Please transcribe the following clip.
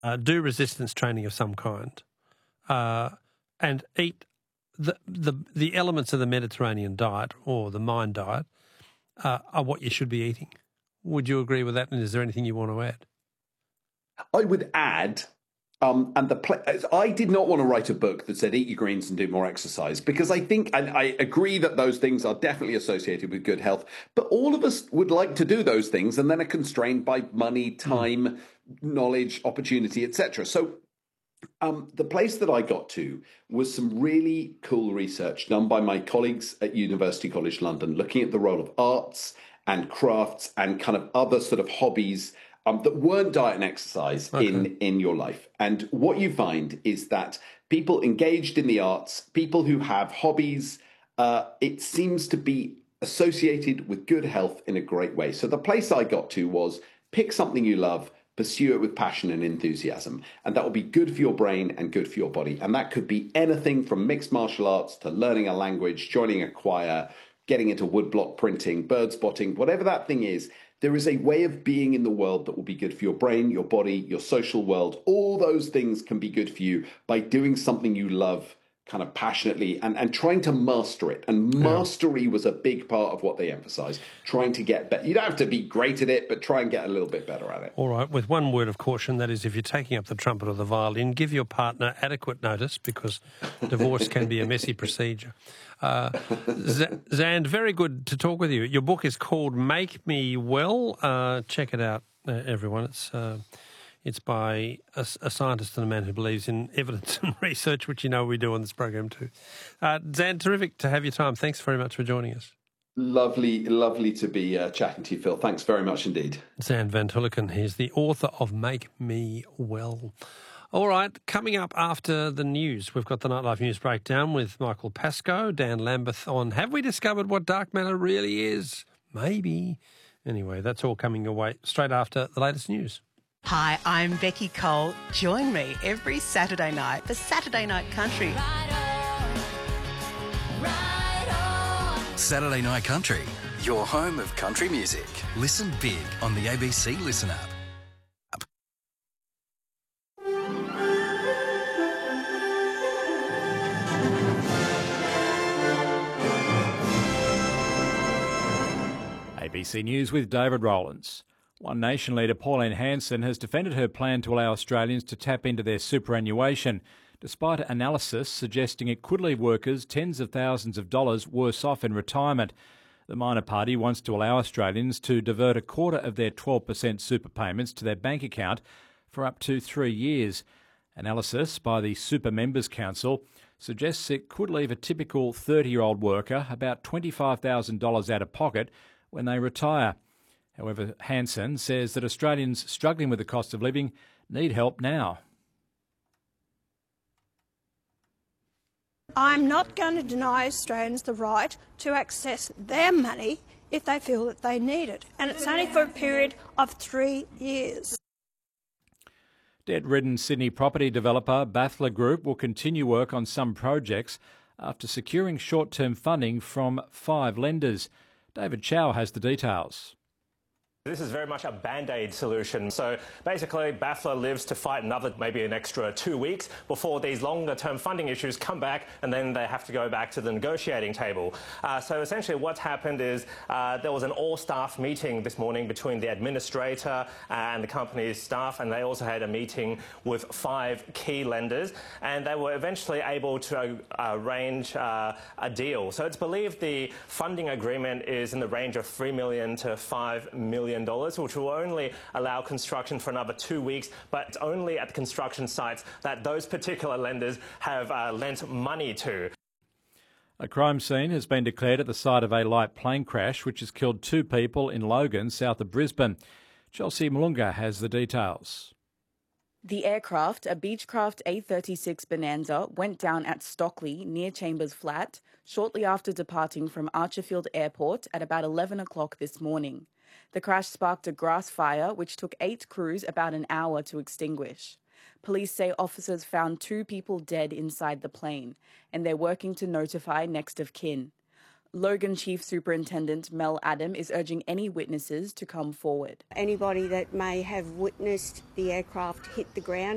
do resistance training of some kind, and eat the elements of the Mediterranean diet or the Mind diet are what you should be eating. Would you agree with that? And is there anything you want to add? I would add, I did not want to write a book that said eat your greens and do more exercise, because I think, and I agree that those things are definitely associated with good health, but all of us would like to do those things and then are constrained by money, time, knowledge, opportunity, etc. So the place that I got to was some really cool research done by my colleagues at University College London, looking at the role of arts and crafts and kind of other sort of hobbies that weren't diet and exercise in your life. And what you find is that people engaged in the arts, people who have hobbies, it seems to be associated with good health in a great way. So the place I got to was pick something you love, pursue it with passion and enthusiasm, and that will be good for your brain and good for your body. And that could be anything from mixed martial arts to learning a language, joining a choir, getting into woodblock printing, bird spotting, whatever that thing is. There is a way of being in the world that will be good for your brain, your body, your social world. All those things can be good for you by doing something you love kind of passionately and trying to master it. And mastery was a big part of what they emphasized, trying to get better. You don't have to be great at it, but try and get a little bit better at it. All right, with one word of caution, that is if you're taking up the trumpet or the violin, give your partner adequate notice, because divorce can be a messy procedure. Zand, very good to talk with you. Your book is called Make Me Well. Check it out, everyone. It's by a scientist and a man who believes in evidence and research, which you know we do on this program too. Zand, terrific to have your time. Thanks very much for joining us. Lovely to be chatting to you, Phil. Thanks very much indeed. Zand van Tulleken, he's the author of Make Me Well. All right, coming up after the news, we've got the Nightlife News Breakdown with Michael Pascoe, Dan Lambeth on Have We Discovered What Dark Matter Really Is? Maybe. Anyway, that's all coming your way straight after the latest news. Hi, I'm Becky Cole. Join me every Saturday night for Saturday Night Country. Saturday Night Country, your home of country music. Listen big on the ABC Listen app. ABC News with David Rowlands. One Nation leader Pauline Hanson has defended her plan to allow Australians to tap into their superannuation, despite analysis suggesting it could leave workers tens of thousands of dollars worse off in retirement. The minor party wants to allow Australians to divert a quarter of their 12% super payments to their bank account for up to 3 years. Analysis by the Super Members Council suggests it could leave a typical 30-year-old worker about $25,000 out of pocket when they retire. However, Hanson says that Australians struggling with the cost of living need help now. I'm not going to deny Australians the right to access their money if they feel that they need it. And it's only for a period of 3 years. Debt-ridden Sydney property developer Bathler Group will continue work on some projects after securing short-term funding from 5 lenders. David Chow has the details. This is very much a band-aid solution. So basically, Bathler lives to fight maybe an extra 2 weeks before these longer-term funding issues come back, and then they have to go back to the negotiating table. So essentially what's happened is there was an all-staff meeting this morning between the administrator and the company's staff, and they also had a meeting with 5 key lenders, and they were eventually able to arrange a deal. So it's believed the funding agreement is in the range of $3 million to $5 million, which will only allow construction for another 2 weeks, but it's only at the construction sites that those particular lenders have lent money to. A crime scene has been declared at the site of a light plane crash which has killed 2 people in Logan, south of Brisbane. Chelsea Malunga has the details. The aircraft, a Beechcraft A36 Bonanza, went down at Stockley near Chambers Flat shortly after departing from Archerfield Airport at about 11 o'clock this morning. The crash sparked a grass fire, which took 8 crews about an hour to extinguish. Police say officers found 2 people dead inside the plane, and they're working to notify next of kin. Logan Chief Superintendent Mel Adam is urging any witnesses to come forward. Anybody that may have witnessed the aircraft hit the ground